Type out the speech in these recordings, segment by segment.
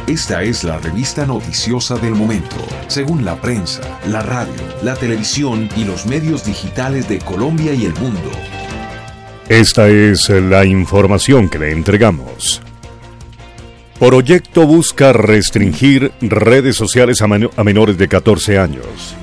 Esta es la revista noticiosa del momento, según la prensa, la radio, la televisión y los medios digitales de Colombia y el mundo. Esta es la información que le entregamos. Proyecto busca restringir redes sociales a menores de 14 años.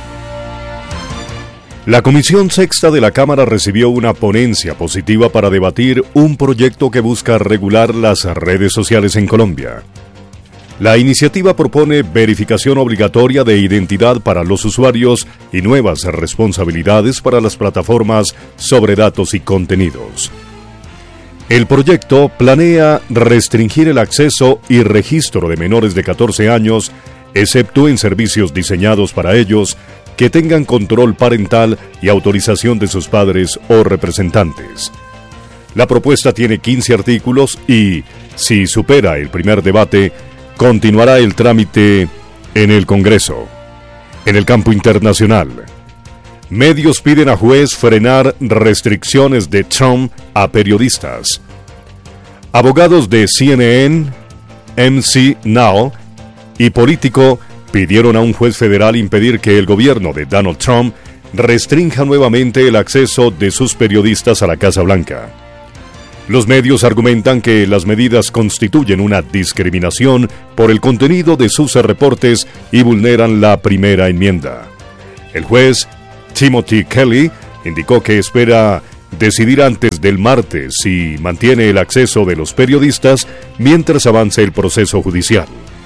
La Comisión Sexta de la Cámara recibió una ponencia positiva para debatir un proyecto que busca regular las redes sociales en Colombia. La iniciativa propone verificación obligatoria de identidad para los usuarios y nuevas responsabilidades para las plataformas sobre datos y contenidos. El proyecto planea restringir el acceso y registro de menores de 14 años, excepto en servicios diseñados para ellos, que tengan control parental y autorización de sus padres o representantes. La propuesta tiene 15 artículos y, si supera el primer debate, continuará el trámite en el Congreso. En el campo internacional, medios piden a juez frenar restricciones de Trump a periodistas. Abogados de CNN, MC Now y Político pidieron a un juez federal impedir que el gobierno de Donald Trump restrinja nuevamente el acceso de sus periodistas a la Casa Blanca. Los medios argumentan que las medidas constituyen una discriminación por el contenido de sus reportes y vulneran la primera enmienda. El juez Timothy Kelly indicó que espera decidir antes del martes si mantiene el acceso de los periodistas mientras avance el proceso judicial.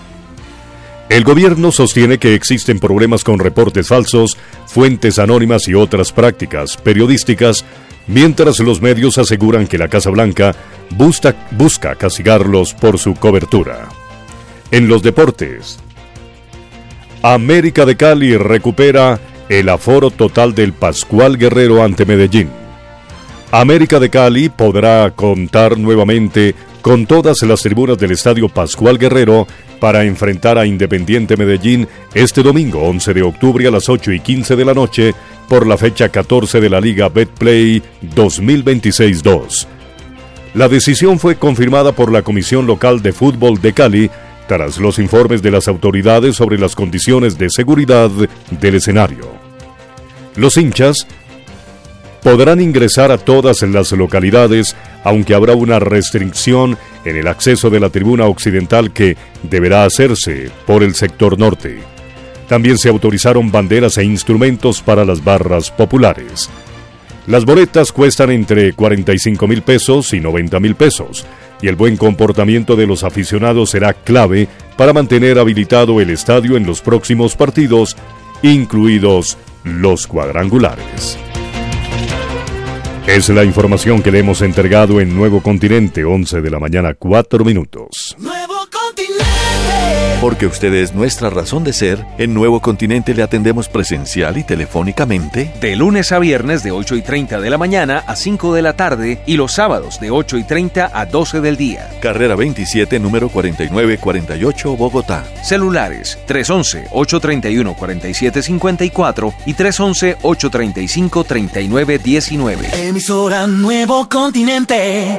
El gobierno sostiene que existen problemas con reportes falsos, fuentes anónimas y otras prácticas periodísticas, mientras los medios aseguran que la Casa Blanca busca castigarlos por su cobertura. En los deportes, América de Cali recupera el aforo total del Pascual Guerrero ante Medellín. América de Cali podrá contar nuevamente con todas las tribunas del Estadio Pascual Guerrero para enfrentar a Independiente Medellín este domingo 11 de octubre a las 8:15 de la noche por la fecha 14 de la Liga Betplay 2026-2. La decisión fue confirmada por la Comisión Local de Fútbol de Cali tras los informes de las autoridades sobre las condiciones de seguridad del escenario. Los hinchas podrán ingresar a todas las localidades, aunque habrá una restricción en el acceso de la tribuna occidental que deberá hacerse por el sector norte. También se autorizaron banderas e instrumentos para las barras populares. Las boletas cuestan entre 45,000 pesos y 90,000 pesos, y el buen comportamiento de los aficionados será clave para mantener habilitado el estadio en los próximos partidos, incluidos los cuadrangulares. Es la información que le hemos entregado en Nuevo Continente, 11 de la mañana, 4 minutos. Nuevo Continente. Porque usted es nuestra razón de ser, en Nuevo Continente le atendemos presencial y telefónicamente. De lunes a viernes de 8:30 de la mañana a 5 de la tarde y los sábados de 8:30 a 12 del día. Carrera 27, número 4948, Bogotá. Celulares 311-831-4754 y 311-835-3919. Emisora Nuevo Continente.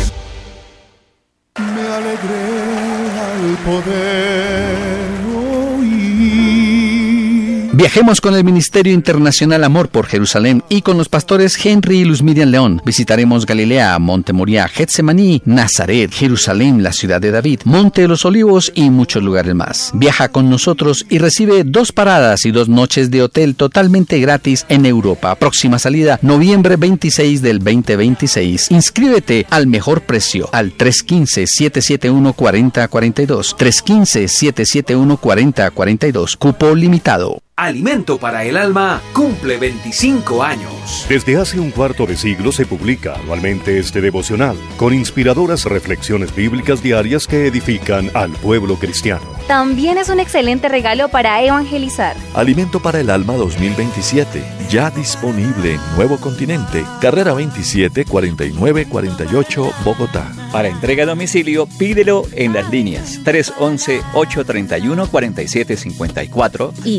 Me alegré al poder oír. Viajemos con el Ministerio Internacional Amor por Jerusalén y con los pastores Henry y Luz Miriam León. Visitaremos Galilea, Monte Moriah, Getsemaní, Nazaret, Jerusalén, la ciudad de David, Monte de los Olivos y muchos lugares más. Viaja con nosotros y recibe 2 paradas y 2 noches de hotel totalmente gratis en Europa. Próxima salida, noviembre 26 del 2026. Inscríbete al mejor precio al 315-771-4042. 315-771-4042. Cupo limitado. Alimento para el Alma cumple 25 años. Desde hace un cuarto de siglo se publica anualmente este devocional, con inspiradoras reflexiones bíblicas diarias que edifican al pueblo cristiano. También es un excelente regalo para evangelizar. Alimento para el Alma 2027, ya disponible en Nuevo Continente, carrera 27, 4948, Bogotá. Para entrega a domicilio, pídelo en las líneas 311-831-4754 y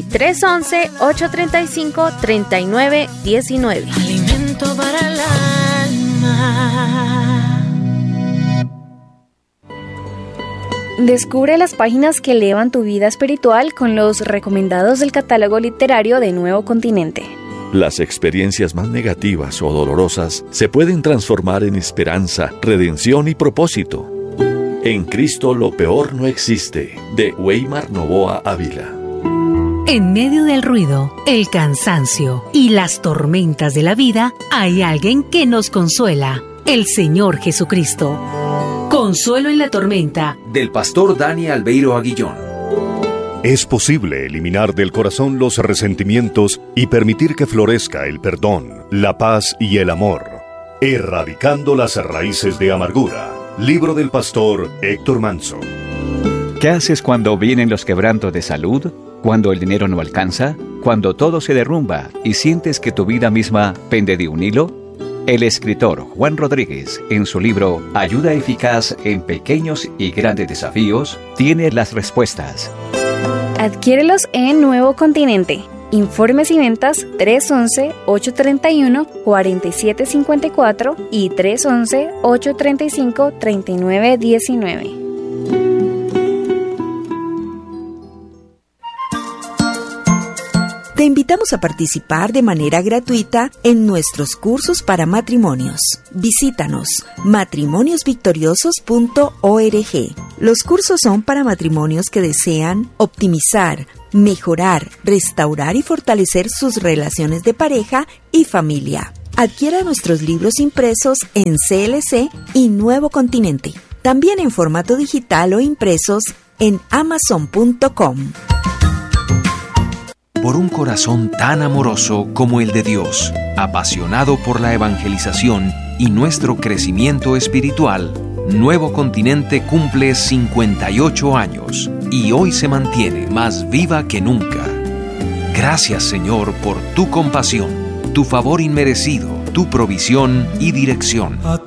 311-835-3919. Alimento para el alma. Descubre las páginas que elevan tu vida espiritual con los recomendados del catálogo literario de Nuevo Continente. Las experiencias más negativas o dolorosas se pueden transformar en esperanza, redención y propósito. En Cristo lo peor no existe, de Weimar Novoa Ávila. En medio del ruido, el cansancio y las tormentas de la vida, hay alguien que nos consuela, el Señor Jesucristo. Consuelo en la tormenta. Del pastor Dani Albeiro Aguillón. Es posible eliminar del corazón los resentimientos y permitir que florezca el perdón, la paz y el amor. Erradicando las raíces de amargura. Libro del pastor Héctor Manso. ¿Qué haces cuando vienen los quebrantos de salud? ¿Cuando el dinero no alcanza? ¿Cuando todo se derrumba y sientes que tu vida misma pende de un hilo? El escritor Juan Rodríguez, en su libro Ayuda eficaz en pequeños y grandes desafíos, tiene las respuestas. Adquiérelos en Nuevo Continente. Informes y ventas 311-831-4754 y 311-835-3919. Te invitamos a participar de manera gratuita en nuestros cursos para matrimonios. Visítanos matrimoniosvictoriosos.org. Los cursos son para matrimonios que desean optimizar, mejorar, restaurar y fortalecer sus relaciones de pareja y familia. Adquiera nuestros libros impresos en CLC y Nuevo Continente. También en formato digital o impresos en Amazon.com. Por un corazón tan amoroso como el de Dios, apasionado por la evangelización y nuestro crecimiento espiritual, Nuevo Continente cumple 58 años y hoy se mantiene más viva que nunca. Gracias, Señor, por tu compasión, tu favor inmerecido, tu provisión y dirección.